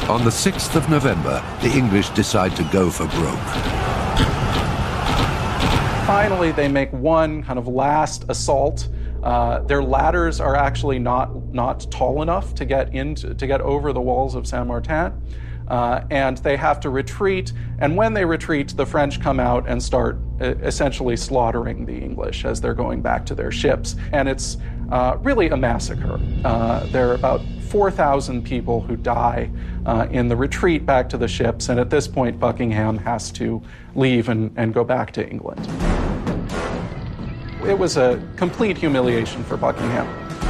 On the 6th of November, the English decide to go for broke. Finally, they make one kind of last assault. Their ladders are actually not tall enough to get over the walls of Saint-Martin, and they have to retreat. And when they retreat, the French come out and start essentially slaughtering the English as they're going back to their ships. And it's really a massacre. There are about 4,000 people who die in the retreat back to the ships, and at this point, Buckingham has to leave and go back to England. It was a complete humiliation for Buckingham.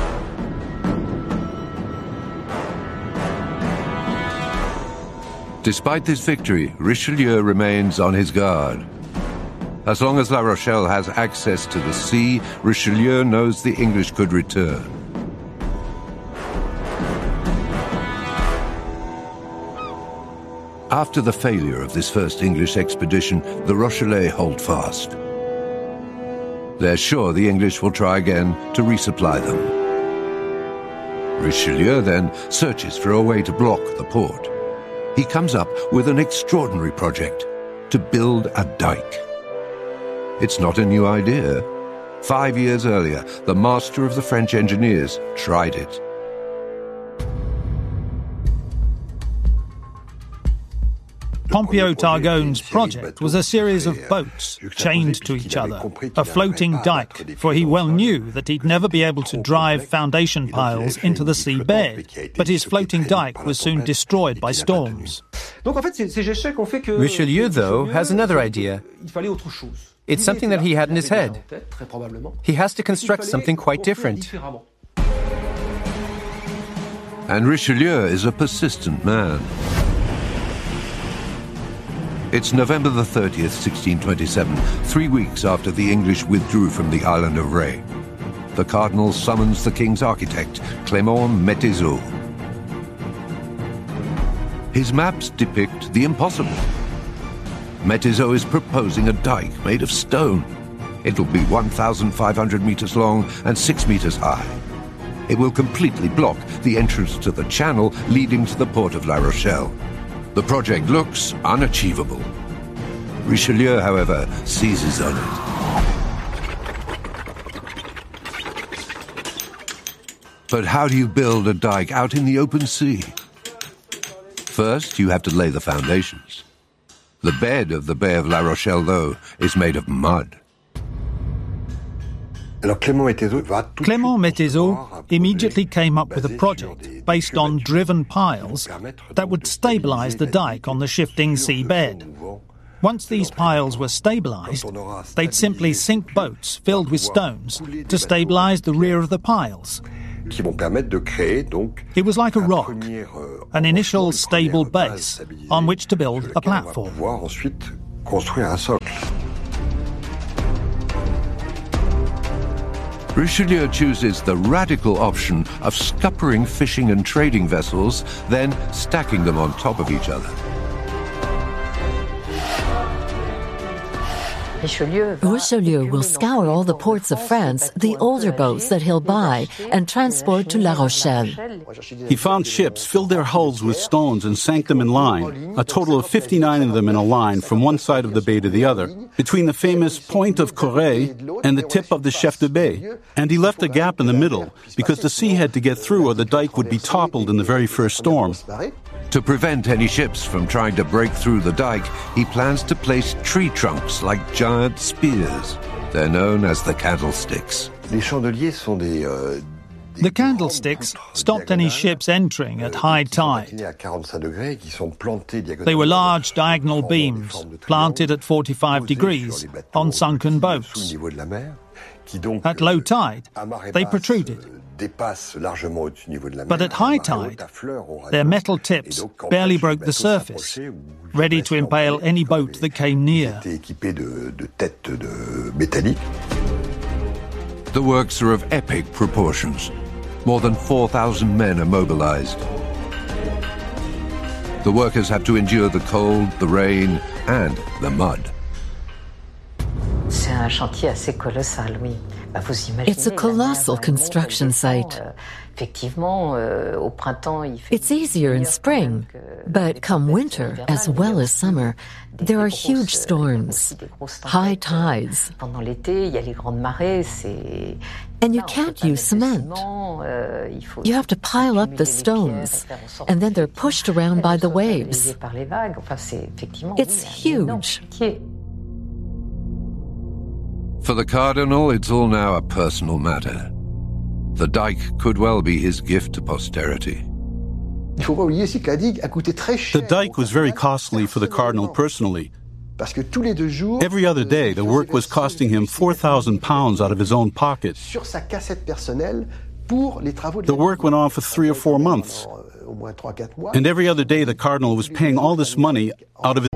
Despite this victory, Richelieu remains on his guard. As long as La Rochelle has access to the sea, Richelieu knows the English could return. After the failure of this first English expedition, the Rochellais hold fast. They're sure the English will try again to resupply them. Richelieu then searches for a way to block the port. He comes up with an extraordinary project: to build a dike. It's not a new idea. 5 years earlier, the master of the French engineers tried it. Pompeo Targone's project was a series of boats chained to each other, a floating dike, for he well knew that he'd never be able to drive foundation piles into the seabed. But his floating dike was soon destroyed by storms. Richelieu, though, has another idea. It's something that he had in his head. He has to construct something quite different. And Richelieu is a persistent man. It's November the 30th, 1627, 3 weeks after the English withdrew from the island of Ré. The cardinal summons the king's architect, Clément Métezeau. His maps depict the impossible. Métezeau is proposing a dike made of stone. It'll be 1,500 meters long and 6 meters high. It will completely block the entrance to the channel leading to the port of La Rochelle. The project looks unachievable. Richelieu, however, seizes on it. But how do you build a dike out in the open sea? First, you have to lay the foundations. The bed of the Bay of La Rochelle, though, is made of mud. Clément Métezeau immediately came up with a project based on driven piles that would stabilize the dike on the shifting seabed. Once these piles were stabilized, they'd simply sink boats filled with stones to stabilize the rear of the piles. It was like a rock, an initial stable base on which to build a platform. Richelieu chooses the radical option of scuppering fishing and trading vessels, then stacking them on top of each other. Richelieu will scour all the ports of France, the older boats that he'll buy, and transport to La Rochelle. He found ships, filled their hulls with stones, and sank them in line, a total of 59 of them in a line from one side of the bay to the other, between the famous Point of Correille and the tip of the Chef de Bay. And he left a gap in the middle, because the sea had to get through or the dike would be toppled in the very first storm. To prevent any ships from trying to break through the dike, he plans to place tree trunks like giant spears. They're known as the candlesticks. The candlesticks stopped any ships entering at high tide. They were large diagonal beams planted at 45 degrees on sunken boats. At low tide, they protruded. But at high tide, their metal tips barely broke the surface, ready to impale any boat that came near. The works are of epic proportions. More than 4,000 men are mobilized. The workers have to endure the cold, the rain, and the mud. It's a colossal construction site. It's easier in spring, But come winter, as well as summer, there are huge storms, high tides, and you can't use cement. You have to pile up the stones, and then they're pushed around by the waves. It's huge. For the Cardinal, it's all now a personal matter. The dike could well be his gift to posterity. The dike was very costly for the Cardinal personally. Every other day, the work was costing him £4,000 out of his own pocket. The work went on for 3 or 4 months. And every other day, the Cardinal was paying all this money out of his